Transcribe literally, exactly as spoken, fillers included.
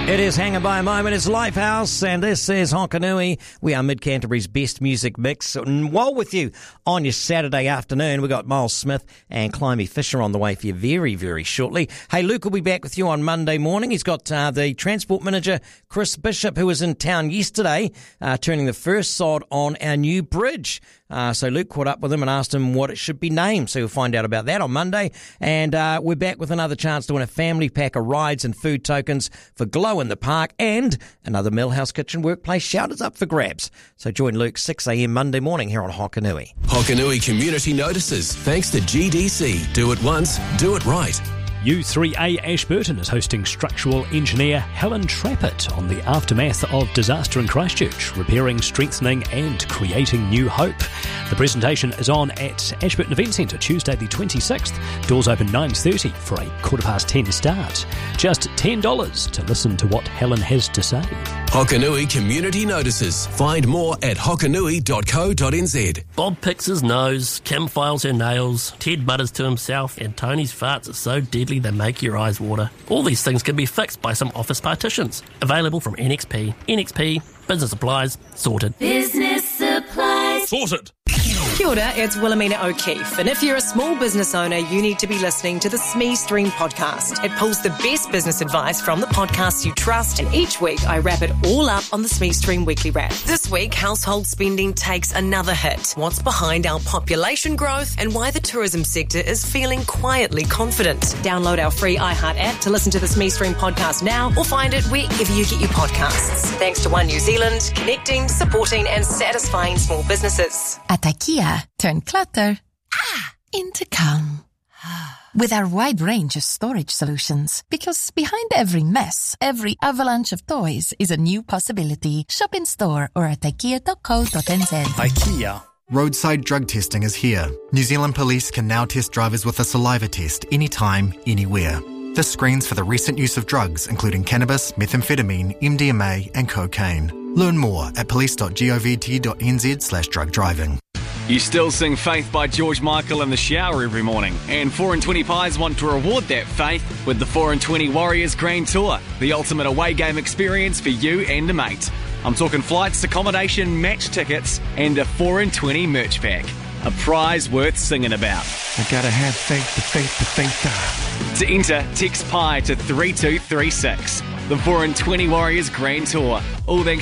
It is Hanging By a Moment. It's Lifehouse, and this is Honkanui. We are Mid-Canterbury's best music mix. And while with you on your Saturday afternoon, we've got Miles Smith and Climby Fisher on the way for you very, very shortly. Hey, Luke will be back with you on Monday morning. He's got uh, the Transport Manager, Chris Bishop, who was in town yesterday, uh, turning the first sod on our new bridge. Uh, so Luke caught up with him and asked him what it should be named. So you'll find out about that on Monday. And uh, we're back with another chance to win a family pack of rides and food tokens for Glow in the Park, and another Millhouse Kitchen Workplace shout-outs up for grabs. So join Luke six a.m. Monday morning here on Hokanui. Hokanui Community Notices. Thanks to G D C. Do it once, do it right. U three A Ashburton is hosting structural engineer Helen Trappett on the aftermath of disaster in Christchurch, repairing, strengthening and creating new hope. The presentation is on at Ashburton Event Centre Tuesday the twenty-sixth. Doors open nine thirty for a quarter past ten start. Just ten dollars to listen to what Helen has to say. Hokanui Community Notices. Find more at hokanui dot co dot n z. Bob picks his nose, Kim files her nails, Ted mutters to himself, and Tony's farts are so deadly they make your eyes water. All these things can be fixed by some office partitions. Available from N X P. N X P, business supplies, sorted. Business supplies. Sorted. Kia ora, it's Wilhelmina O'Keefe, and if you're a small business owner, you need to be listening to the S M E Stream podcast. It pulls the best business advice from the podcasts you trust, and each week I wrap it all up on the S M E Stream Weekly Wrap. This week, household spending takes another hit. What's behind our population growth and why the tourism sector is feeling quietly confident. Download our free iHeart app to listen to the S M E Stream podcast now, or find it wherever you get your podcasts. Thanks to One New Zealand, connecting, supporting and satisfying small businesses. At IKEA, turn clutter ah, into calm. With our wide range of storage solutions. Because behind every mess, every avalanche of toys is a new possibility. Shop in store or at ikea dot co dot n z. IKEA. Roadside drug testing is here. New Zealand Police can now test drivers with a saliva test anytime, anywhere. This screens for the recent use of drugs, including cannabis, methamphetamine, M D M A and cocaine. Learn more at police dot govt dot n z slash drug driving. You still sing Faith by George Michael in the shower every morning. And four and twenty Pies want to reward that faith with the four and twenty Warriors Grand Tour, the ultimate away game experience for you and a mate. I'm talking flights, accommodation, match tickets, and a four and twenty merch pack. A prize worth singing about. I gotta have faith, the faith, the faith. To enter, text Pie to three two three six. The four and twenty Warriors Grand Tour. All thanks